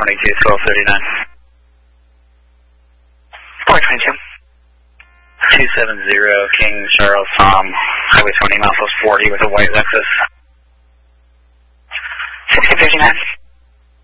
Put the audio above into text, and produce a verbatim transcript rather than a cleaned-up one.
twenty-two, twelve thirty-nine. four twenty-two. two seven zero, King Charles Tom, Highway twenty, miles forty with a white Lexus. sixteen fifty-nine.